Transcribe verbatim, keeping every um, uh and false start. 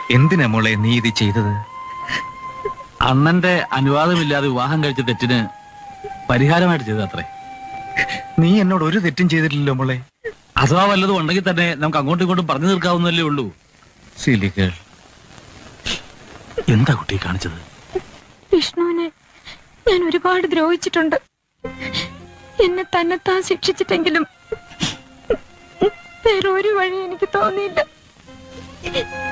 എന്തിനാ മോളെ നീ ഇത് ചെയ്തത്? അണ്ണന്റെ അനുവാദമില്ലാതെ വിവാഹം കഴിച്ച തെറ്റിന് പരിഹാരമായിട്ട് ചെയ്തത്രേ. നീ എന്നോട് ഒരു തെറ്റും ചെയ്തിട്ടില്ലല്ലോ മോളെ. അഥവാ വല്ലതും ഉണ്ടെങ്കിൽ തന്നെ നമുക്ക് അങ്ങോട്ടും ഇങ്ങോട്ടും പറഞ്ഞു തീർക്കാവുന്നല്ലേ ഉള്ളൂ. സിലികൾ, എന്താ കുട്ടി കാണിച്ചത്? വിഷ്ണുവിനെ ഞാൻ ഒരുപാട് ദ്രോഹിച്ചിട്ടുണ്ട്. എന്നെ തന്നെത്താൻ ശിക്ഷിച്ചിട്ടെങ്കിലും വേറൊരു വഴി എനിക്ക് തോന്നിയില്ല.